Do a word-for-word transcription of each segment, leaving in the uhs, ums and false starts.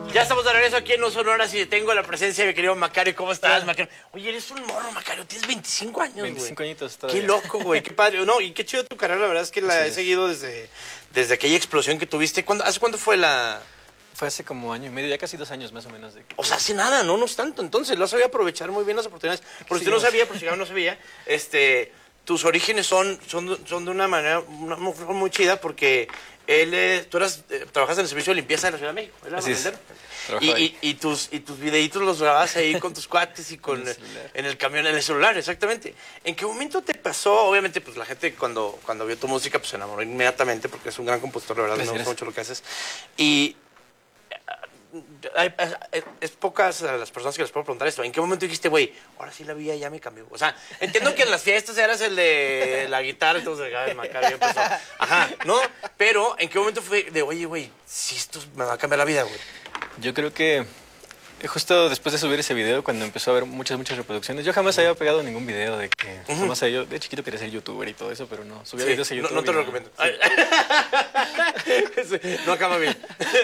Ya estamos de regreso aquí en No Sonoras y tengo la presencia de mi querido Macario. ¿Cómo estás, Macario? Oye, eres un morro, Macario. Tienes veinticinco años, güey. veinticinco añitos todavía. Qué loco, güey. Qué padre. No, y qué chido tu carrera. La verdad es que la he seguido desde, desde aquella explosión que tuviste. ¿Cuándo, ¿Hace cuánto fue la...? Fue hace como año y medio, ya casi dos años más o menos. De que... O sea, hace nada, ¿no? No es tanto. Entonces, lo sabía aprovechar muy bien las oportunidades. Por si Sí, no no. sabía, por si no sabía, este... Tus orígenes son, son, son de una manera una, una forma muy chida porque él, eh, tú eras, eh, trabajas en el servicio de limpieza de la Ciudad de México, ¿verdad? Así es. Y, y, y, tus, y tus videitos los grababas ahí con tus cuates y con En el eh, celular. en el camión, en el celular, exactamente. ¿En qué momento te pasó? Obviamente, pues la gente cuando, cuando vio tu música, pues se enamoró inmediatamente porque es un gran compositor, la verdad, me Gracias. gusta mucho lo que haces. Y... Hay, es, es pocas las personas que les puedo preguntar esto. ¿En qué momento dijiste, güey, ahora sí la vida ya me cambió? O sea, entiendo que en las fiestas eras el de la guitarra, entonces, ay, Macario empezó. Ajá, ¿no? Pero, ¿en qué momento fue de, oye, güey, si esto me va a cambiar la vida, güey? Yo creo que justo después de subir ese video, cuando empezó a haber muchas, muchas reproducciones, yo jamás había pegado ningún video de que... Ujú. Jamás había, yo de chiquito quería ser youtuber y todo eso, pero no, subía Sí, videos a no, YouTube. no te y lo recomiendo. Sí, no acaba bien.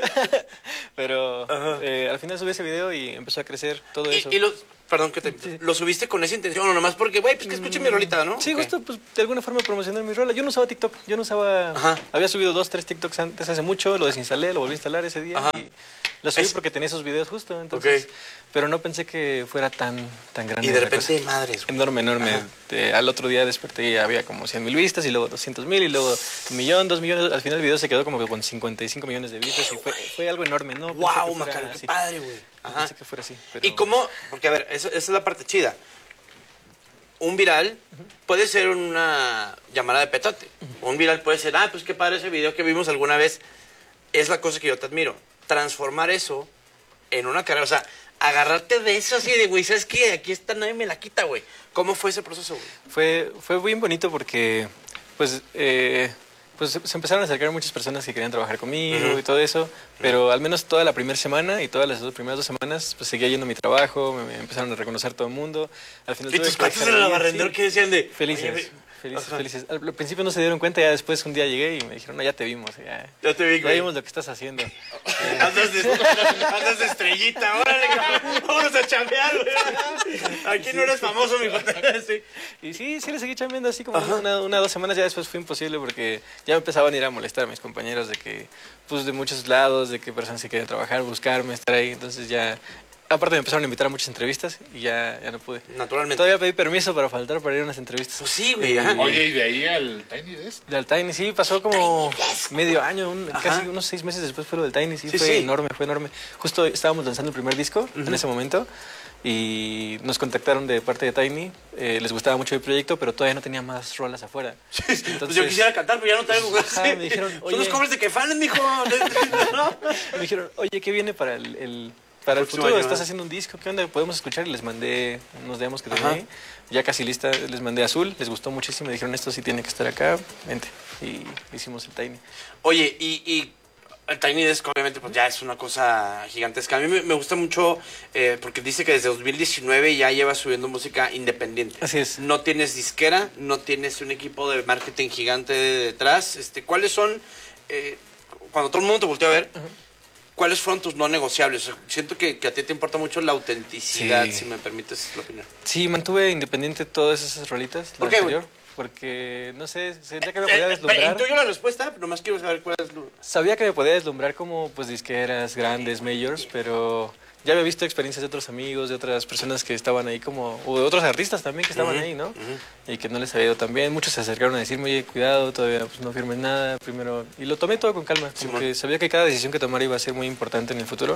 Pero Ajá. eh, al final subí ese video y empezó a crecer todo Y, eso. y los, perdón, que te, Sí. lo subiste con esa intención o nomás porque, güey, pues que escuchen mi rolita, ¿no? Sí, Ok. justo pues, de alguna forma promocionar mi rola. Yo no usaba TikTok, yo no usaba... Ajá. Había subido dos, tres TikToks antes hace mucho, lo desinstalé, lo volví a instalar ese día Ajá. y lo subí Es- porque tenía esos videos justo, entonces... Ok. Pero no pensé que fuera tan, tan grande Y de la repente, cosa. madres, güey. Enorme, enorme. Ajá. De- al otro día desperté y había como cien mil vistas y luego doscientos mil y luego un millón, dos millones. Al final el video se quedó como que con cincuenta y cinco millones de vistas y fue, fue algo enorme, ¿no? Pensé Wow, que fuera Macario, qué así. padre, güey. No Ajá. pensé que fuera así. Pero... ¿Y cómo? Porque, a ver, esa, esa es la parte chida. Un viral puede ser una llamada de petate. Un viral puede ser, ah, pues qué padre ese video que vimos alguna vez. Es la cosa que yo te admiro. Transformar eso en una carrera. O sea, agarrarte de eso así de, güey, ¿sabes qué? Aquí está, nadie me la quita, güey. ¿Cómo fue ese proceso, güey? Fue, fue bien bonito porque, pues, eh, pues se empezaron a acercar muchas personas que querían trabajar conmigo Ujú. y todo eso, pero al menos toda la primera semana y todas las dos, primeras dos semanas, pues seguía yendo a mi trabajo, me, me empezaron a reconocer todo el mundo. Al final ¿Y tuve tus que cuates dejar en de la ir, barrendero sí. qué decían de? Felices, Oye, felices, ajá. felices. Al al principio no se dieron cuenta, ya después un día llegué y me dijeron, no, ya te vimos, ya, Ya te vi, ya güey. vimos lo que estás haciendo. Andas de, andas de estrellita, órale, cabrón, vámonos a chambear, güey. Aquí no eres famoso, mi sí. Y sí, sí le seguí chambeando así como una, una dos semanas, ya después fue imposible porque ya me empezaban a ir a molestar a mis compañeros de que, pues de muchos lados, de que personas que querían trabajar, buscarme, estar ahí, entonces ya, aparte me empezaron a invitar a muchas entrevistas y ya, ya no pude. Naturalmente. Todavía pedí permiso para faltar para ir a unas entrevistas. Pues sí, güey. Ajá. Oye, y de ahí al Tiny Desk. Del Tiny, sí, pasó como medio año, un- Ajá. casi unos seis meses después fue lo del Tiny, sí, Sí, fue sí. enorme, fue enorme. Justo estábamos lanzando el primer disco en ese momento y nos contactaron de parte de Tiny, eh, les gustaba mucho el proyecto, pero todavía no tenía más rolas afuera. Pues yo quisiera cantar, pero ya no traigo. Ajá, sí. me dijeron, Son oye. los covers de Caifanes, mijo. ¿No? Me dijeron, oye, ¿qué viene para el, el- para el Próximo futuro? año, ¿Estás ¿eh? haciendo un disco? ¿Qué onda? ¿Podemos escuchar? Y les mandé unos demos que tenía Ajá. ahí. Ya casi lista, les mandé Azul, les gustó muchísimo. Me dijeron, esto sí tiene que estar acá, vente. Y hicimos el Tiny. Oye, y, y el Tiny Desk obviamente pues ya es una cosa gigantesca. A mí me, me gusta mucho eh, porque dice que desde dos mil diecinueve ya llevas subiendo música independiente. Así es. No tienes disquera, no tienes un equipo de marketing gigante detrás. Este, ¿cuáles son, eh, cuando todo el mundo te voltea a ver, cuáles fueron tus no negociables? O sea, siento que, que a ti te importa mucho la autenticidad, Sí. si me permites la opinión. Sí, mantuve independiente todas esas rolitas. la ¿Por qué, güey? anterior, Porque, no sé, sentía que me podía Eh, deslumbrar. intuyo la respuesta, pero nomás quiero saber cuál es lo... Sabía que me podía deslumbrar como pues disqueras grandes, majors, pero ya había visto experiencias de otros amigos, de otras personas que estaban ahí como, o de otros artistas también que estaban Ujú, ahí, ¿no? ujú. Y que no les había ido tan bien. Muchos se acercaron a decirme, oye, cuidado, todavía pues, no firmes nada, primero... Y lo tomé todo con calma, Simón. porque sabía que cada decisión que tomara iba a ser muy importante en el futuro.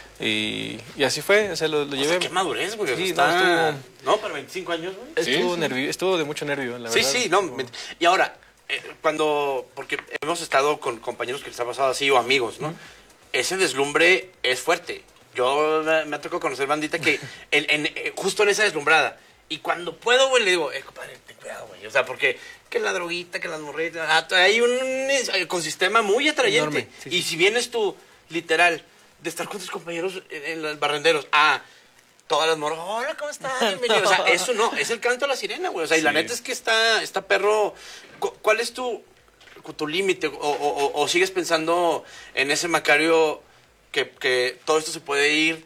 Y, y así fue, o sea, lo, lo O llevé... sea, qué madurez, güey. Sí, está... no, estuvo- No, para veinticinco años, güey. Estuvo, Sí, sí. nervio- estuvo de mucho nervio, la Sí, verdad. sí, no. Como- me- Y ahora, eh, cuando, porque hemos estado con compañeros que les ha pasado así o amigos, ¿no? Ese deslumbre es fuerte. Yo me, me ha tocado conocer bandita que en, en, eh, justo en esa deslumbrada. Y cuando puedo, güey, le digo, eh, compadre, ten cuidado, güey. O sea, porque que la droguita, que las morritas, ah, hay un eh, ecosistema muy atrayente. Enorme, sí, y sí. si vienes tú, literal, de estar con tus compañeros en, en los barrenderos, ah, todas las morras, hola, ¿cómo estás? Bienvenido. O sea, eso no, es el canto a la sirena, güey. O sea, y la Sí. neta es que está, está perro. Cu- ¿Cuál es tu, tu límite? O, o- o- o sigues pensando en ese Macario que, que todo esto se puede ir.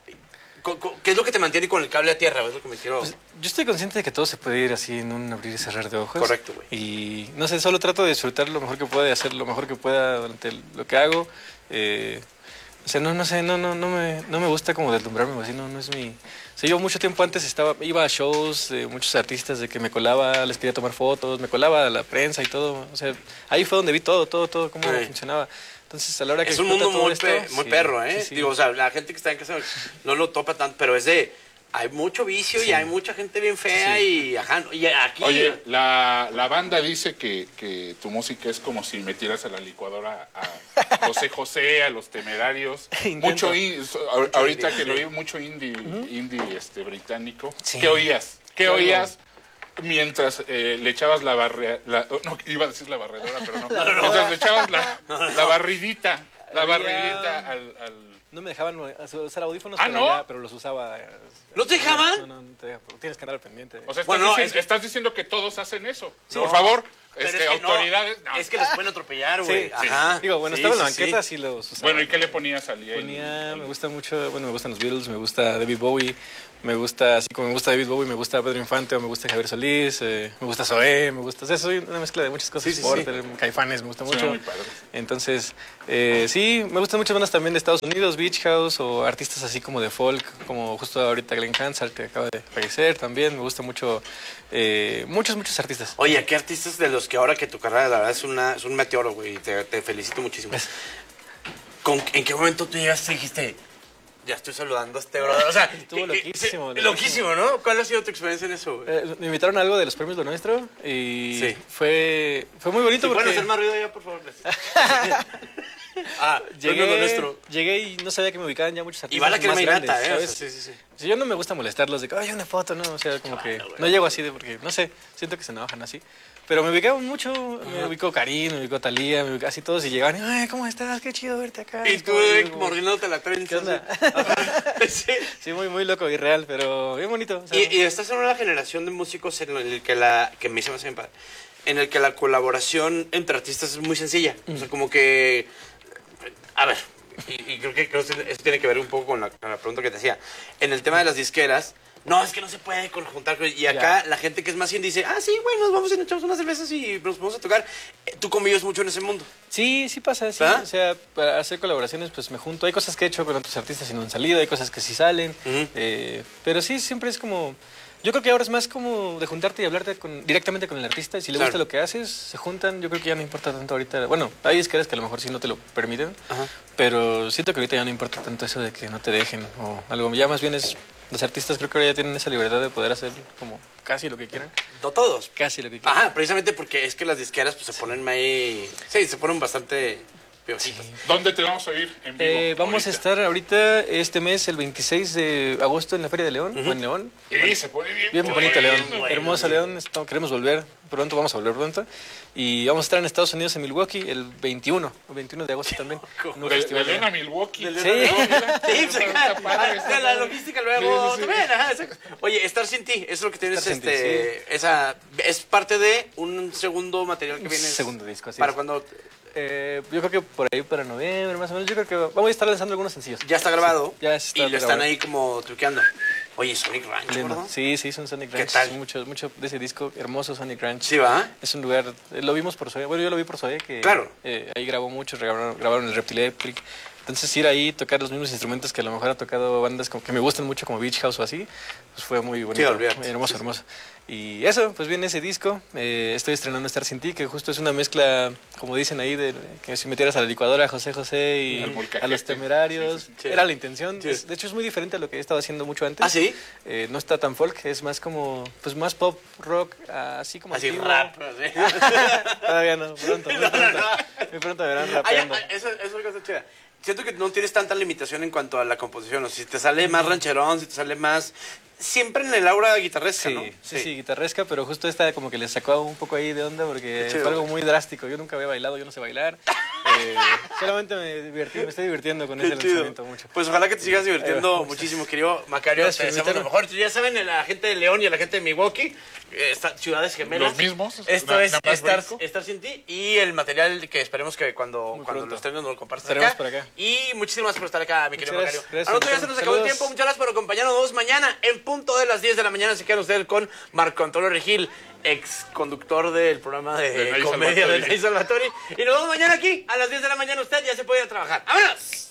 Co- co- ¿Qué es lo que te mantiene con el cable a tierra? Es lo que me quiero... Pues, yo estoy consciente de que todo se puede ir así en un abrir y cerrar de ojos. Correcto, güey. Y no sé, solo trato de disfrutar lo mejor que pueda y hacer lo mejor que pueda durante el- lo que hago. Eh, o sea, no, no sé, no, no, no me, no me gusta como deslumbrarme, así, no, no es mi... O sea, yo mucho tiempo antes estaba, iba a shows de muchos artistas de que me colaba, les quería tomar fotos, me colaba a la prensa y todo. O sea, ahí fue donde vi todo, todo, todo, cómo Sí. funcionaba. Entonces, a la hora que Es un explota mundo todo muy, esto, pe- muy sí, perro, ¿eh? sí, sí. Digo, o sea, la gente que está en casa no lo topa tanto, pero es de... Hay mucho vicio y Sí. hay mucha gente bien fea y... Ajá, no, y aquí... Oye, la, la banda dice que, que tu música es como si metieras a la licuadora a José José, a Los Temerarios. Intento. Mucho in- ahor- ahorita indie, que lo sí. oí, mucho indie, indie este, británico. Sí. ¿Qué oías? ¿Qué Claro. oías mientras eh, le echabas la barre... La, oh, no, iba a decir la barredora, pero no. Mientras le echabas la, la barridita, la Había- barridita al... al No me dejaban usar audífonos, ¿Ah, pero, no? ya- pero los usaba. eh, ¿No te dejaban? No, no, no te dejan, tienes que andar al pendiente. O sea, estás, Bueno, diciendo, es que- estás diciendo que todos hacen eso. Sí. Por favor, Pero este, es que no, autoridades... no. es que les pueden atropellar, güey. Sí, sí. Ajá. Digo, bueno, Sí, estaba en la sí, sí. banqueta, sí, los usaba. Bueno, ¿y qué le ponías al día? Ponía, me gusta mucho, bueno, me gustan los Beatles, me gusta David Bowie, me gusta, así como me gusta David Bowie, me gusta Pedro Infante, o me gusta Javier Solís, eh, me gusta Zoé, me gusta, o sea, soy una mezcla de muchas cosas, Sí, sí, Porter, Caifanes, me gusta Suena mucho. muy padre. Entonces, eh, sí, me gustan muchas bandas también de Estados Unidos, Beach House, o artistas así como de folk, como justo ahorita Glenn Hansard, que acaba de fallecer también, me gusta mucho, eh, muchos, muchos artistas. Oye, ¿qué artistas de los que ahora que tu carrera, la verdad, es, una, es un meteoro, güey? Te, te felicito muchísimo. ¿Con, ¿En qué momento tú llegaste y dijiste, ya estoy saludando a este brother? O sea, Estuvo que- que- loquísimo, sí, loquísimo, ¿no? ¿Cuál ha sido tu experiencia en eso, güey? Eh, me invitaron a algo de los premios Lo Nuestro y Sí. fue, fue muy bonito ¿Pueden porque... hacer más ruido ya, por favor? Gracias. ah, Llegué, llegué, lo nuestro. llegué y no sabía que me ubicaban ya muchos Y artistas va la crema más y grandes, nata, ¿eh? O ¿sabes? sea, sí, sí, sí. Sí, yo no me gusta molestarlos de que, oye, una foto, ¿no? O sea, como que güey. no llego así de porque, no sé, siento que se enojan así. Pero me ubicaban mucho, me ubicó Karim, me ubicó Talía, me ubicó así todos y llegaban, ay, ¿cómo estás? Qué chido verte acá. Y Es tú, como- güey, como- mordiéndote la trenza. ¿Qué onda? Ajá. Sí. Sí, muy, muy loco y real, pero bien bonito. o sea, Y, y estás en una generación de músicos en el que la, que me hizo más bien padre, en el que la colaboración entre artistas es muy sencilla. O sea, como que, a ver, y, y creo que creo que eso tiene que ver un poco con la, con la pregunta que te hacía. En el tema de las disqueras, no, es que no se puede conjuntar. Y acá Ya. la gente que es más indie dice, ah, sí, bueno, nos vamos y nos echamos unas cervezas y nos vamos a tocar. Eh, Tú convives mucho en ese mundo. Sí, sí pasa, sí. ¿verdad? O sea, para hacer colaboraciones, pues me junto. Hay cosas que he hecho con otros artistas y no han salido, hay cosas que sí salen. Ujú. eh, pero sí, siempre es como. Yo creo que ahora es más como de juntarte y hablarte con, directamente con el artista. Y si le Claro. gusta lo que haces, se juntan. Yo creo que ya no importa tanto ahorita. Bueno, hay disqueras que a lo mejor sí no te lo permiten. Ajá. Pero siento que ahorita ya no importa tanto eso de que no te dejen o algo. Ya más bien es. Los artistas creo que ahora ya tienen esa libertad de poder hacer como casi lo que quieran. No todos. Casi lo que quieran. Ajá, precisamente porque es que las disqueras pues se ponen ahí... Sí, se ponen bastante piositas. ¿Dónde te vamos a ir en vivo? Eh, vamos ahorita? a estar ahorita este mes, el veintiséis de agosto, en la Feria de León, o en León. Sí, se pone bien. Bien bonito León, bueno, hermoso bien. León, estamos- queremos volver pronto, vamos a volver pronto. Y vamos a estar en Estados Unidos, en Milwaukee, el veintiuno, el veintiuno de agosto también. en un De, de festival León a Milwaukee. Del Sí. León a mira. Sí, pues, acá, Está padre, ah, está de la padre. logística luego Sí, sí, sí. también, ajá, exacto. Oye, Estar Sin Ti, eso es lo que tienes, Estar Sin Ti, este, esa, es parte de un segundo material que Un viene. segundo disco, así Para es. cuando Eh, yo creo que por ahí para noviembre, más o menos, yo creo que vamos a estar lanzando algunos sencillos. ya está grabado Sí, ya está y lo están grabado. ahí como truqueando. Oye, Sonic Ranch, Lindo. ¿verdad? Sí, sí, son Sonic ¿Qué Ranch. tal? Mucho, mucho de ese disco, hermoso Sonic Ranch. Sí, va. Es un lugar, eh, lo vimos por Zoe, bueno, yo lo vi por Zoe, que Claro. eh, ahí grabó mucho, grabaron, grabaron el Reptile Epic. Entonces ir ahí, tocar los mismos instrumentos que a lo mejor ha tocado bandas como que me gustan mucho, como Beach House o así, pues fue muy bonito, olvídate. muy hermoso, Sí, sí. hermoso. Y eso, pues viene ese disco, eh, estoy estrenando Estar Sin Ti, que justo es una mezcla, como dicen ahí, de que si metieras a la licuadora a José José y Al molcajete. a Los Temerarios, Sí, sí, sí. era la intención. Sí. Es- de hecho es muy diferente a lo que he estado haciendo mucho antes. ¿Ah, sí? Eh, no está tan folk, es más como, pues más pop, rock, así como Así antiguo. rap. Así. Todavía no, pronto, muy No, no, pronto. no. Muy pronto me verán Ay, rapeando. ay, eso, eso es una cosa chida. Siento que no tienes tanta limitación en cuanto a la composición. O sea, si te sale más rancherón, si te sale más... siempre en el aura guitarresca, Sí, ¿no? sí, sí, guitarresca, pero justo esta como que le sacó un poco ahí de onda porque chido, fue algo güey. muy drástico. Yo nunca había bailado, yo no sé bailar. Eh, solamente me divertí, me estoy divirtiendo con Qué ese chido. lanzamiento mucho. Pues ojalá que te sigas divirtiendo Ahí va. muchísimo, querido Macario. Gracias Te por deseamos lo invitarme. mejor. Ya saben, a la gente de León y a la gente de Milwaukee, eh, esta- ciudades gemelas. Los mismos. Esto Na- es nada más estar, brinco. estar sin ti y el material que esperemos que cuando, Muy cuando pronto. lo estrenes nos lo compartas Estaremos acá. por acá. Y muchísimas gracias por estar acá, mi querido Muchas Macario. gracias, gracias, A nosotros ya se Ricardo. nos acabó el Saludos. tiempo. Muchas gracias por acompañarnos mañana en punto de las diez de la mañana. Se quedan ustedes con Marco Antonio Regil, ex conductor del programa de, De Nay comedia de Salvatori. Nay Salvatori. Y nos vemos mañana aquí a las diez de la mañana. Usted ya se puede ir a trabajar. ¡Vámonos!